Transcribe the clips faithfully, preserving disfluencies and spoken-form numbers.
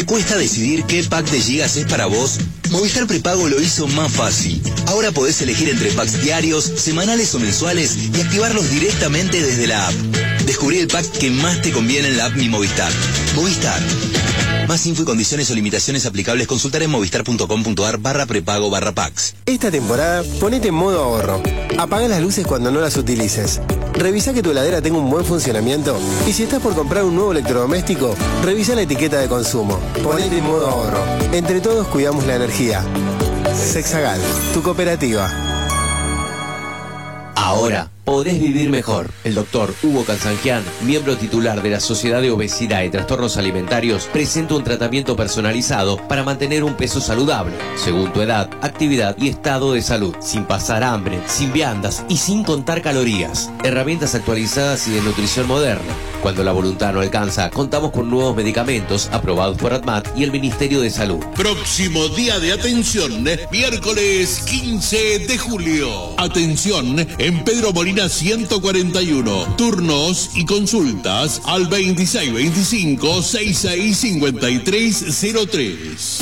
¿Te cuesta decidir qué pack de gigas es para vos? Movistar Prepago lo hizo más fácil. Ahora podés elegir entre packs diarios, semanales o mensuales y activarlos directamente desde la app. Descubrí el pack que más te conviene en la app Mi Movistar. Movistar. Más info y condiciones o limitaciones aplicables consultar en movistar.com.ar barra prepago barra packs. Esta temporada, ponete en modo ahorro. Apaga las luces cuando no las utilices. Revisa que tu heladera tenga un buen funcionamiento. Y si estás por comprar un nuevo electrodoméstico, revisa la etiqueta de consumo. Ponete en modo ahorro. Entre todos cuidamos la energía. Sexagal, tu cooperativa. Ahora podés vivir mejor. El doctor Hugo Cansangian, miembro titular de la Sociedad de Obesidad y Trastornos Alimentarios, presenta un tratamiento personalizado para mantener un peso saludable, según tu edad, actividad y estado de salud, sin pasar hambre, sin viandas y sin contar calorías. Herramientas actualizadas y de nutrición moderna. Cuando la voluntad no alcanza, contamos con nuevos medicamentos aprobados por ADMAT y el Ministerio de Salud. Próximo día de atención, miércoles quince de julio. Atención en Pedro Molina ciento cuarenta y uno. Turnos y consultas al veintiséis veinticinco sesenta y seis cincuenta y tres cero tres.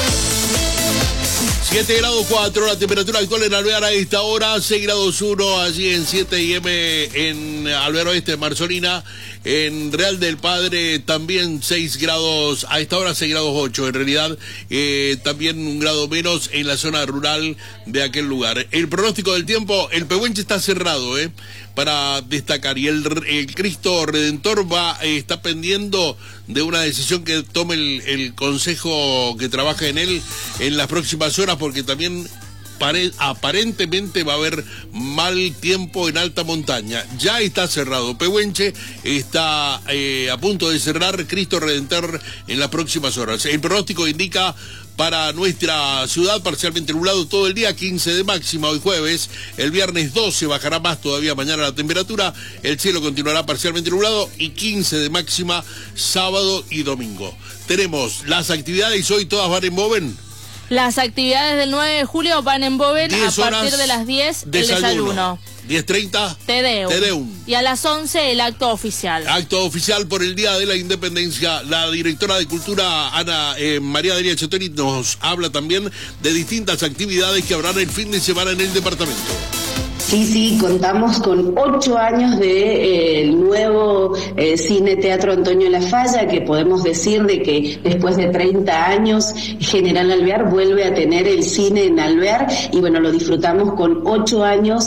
siete grados cuatro, la temperatura actual en Alvear a esta hora, seis grados uno allí en siete y eme en Alvear Oeste, Marsolina. En Real del Padre también seis grados, a esta hora seis grados ocho, en realidad eh, también un grado menos en la zona rural de aquel lugar. El pronóstico del tiempo, el Pehuenche está cerrado, eh, para destacar, y el, el Cristo Redentor va, eh, está pendiendo de una decisión que tome el, el consejo que trabaja en él en las próximas horas, porque también Pare, aparentemente va a haber mal tiempo en alta montaña. Ya está cerrado Pehuenche, está eh, a punto de cerrar Cristo Redentor en las próximas horas. El pronóstico indica para nuestra ciudad parcialmente nublado todo el día, quince de máxima hoy jueves. El viernes doce bajará más todavía mañana la temperatura, el cielo continuará parcialmente nublado y quince de máxima sábado y domingo. Tenemos las actividades, hoy todas van en Boven. Las actividades del nueve de julio van en Boven a partir de las diez, desayuno. El desayuno. diez treinta, Te Deum. Te Deum. Y a las once el acto oficial. Acto oficial por el Día de la Independencia. La directora de Cultura, Ana eh, María Delia Chetori, nos habla también de distintas actividades que habrán el fin de semana en el departamento. Sí, sí, contamos con ocho años de eh, nuevo eh, Cine Teatro Antonio Lafalla, que podemos decir de que después de treinta años General Alvear vuelve a tener el cine en Alvear, y bueno, lo disfrutamos con ocho años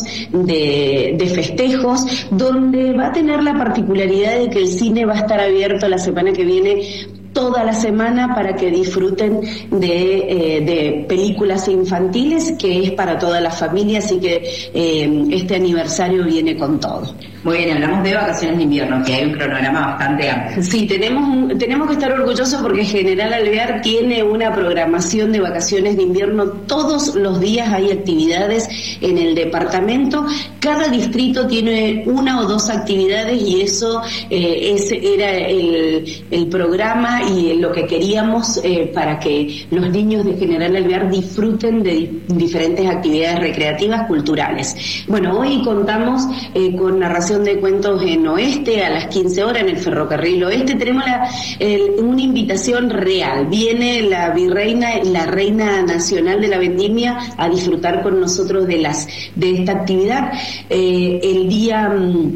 de, de festejos, donde va a tener la particularidad de que el cine va a estar abierto la semana que viene toda la semana para que disfruten de, eh, de películas infantiles, que es para toda la familia, así que eh, este aniversario viene con todo. Muy bien, hablamos de vacaciones de invierno, que hay un cronograma bastante amplio. Sí, tenemos, un, tenemos que estar orgullosos porque General Alvear tiene una programación de vacaciones de invierno. Todos los días hay actividades en el departamento. Cada distrito tiene una o dos actividades, y eso eh, ese era el, el programa y lo que queríamos eh, para que los niños de General Alvear disfruten de di- diferentes actividades recreativas culturales. Bueno, hoy contamos eh, con narración de cuentos en Oeste a las quince horas en el Ferrocarril Oeste. Tenemos la, el, una invitación real. Viene la virreina, la reina nacional de la vendimia, a disfrutar con nosotros de las de esta actividad. Eh, el día...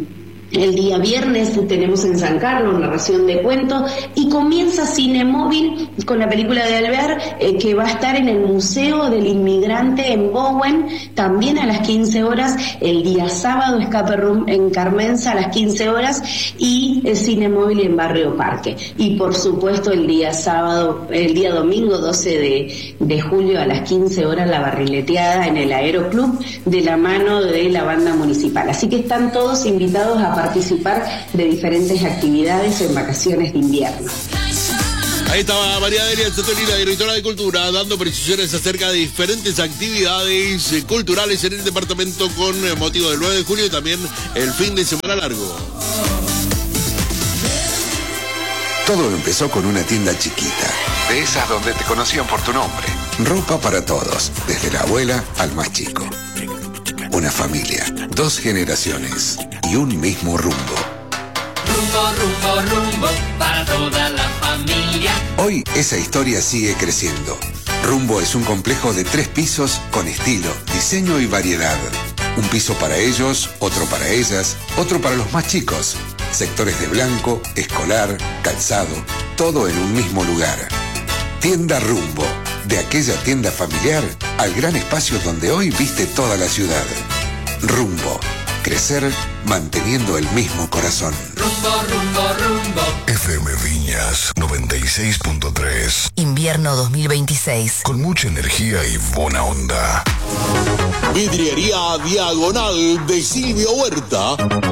El día viernes tenemos en San Carlos narración de cuentos, y comienza Cine Móvil con la película de Alvear, eh, que va a estar en el Museo del Inmigrante en Bowen, también a las quince horas. El día sábado Escape Room en Carmenza a las quince horas, y el Cine Móvil en Barrio Parque. Y por supuesto el día sábado, el día domingo doce de, de julio a las quince horas, la barrileteada en el Aeroclub de la mano de la banda municipal. Así que están todos invitados a participar de diferentes actividades en vacaciones de invierno. Ahí estaba María Delia Chetori, la directora de Cultura, dando precisiones acerca de diferentes actividades eh, culturales en el departamento con eh, motivo del nueve de julio y también el fin de semana largo. Todo empezó con una tienda chiquita, de esas donde te conocían por tu nombre. Ropa para todos, desde la abuela al más chico. Una familia, dos generaciones y un mismo rumbo. Rumbo, rumbo, rumbo, para toda la familia. Hoy esa historia sigue creciendo. Rumbo es un complejo de tres pisos con estilo, diseño y variedad. Un piso para ellos, otro para ellas, otro para los más chicos. Sectores de blanco, escolar, calzado, todo en un mismo lugar. Tienda Rumbo, de aquella tienda familiar al gran espacio donde hoy viste toda la ciudad. Rumbo, crecer manteniendo el mismo corazón. Rumbo, rumbo, rumbo. F M Viñas noventa y seis punto tres. Invierno dos mil veintiséis. Con mucha energía y buena onda. Vidriería Diagonal de Silvio Huerta.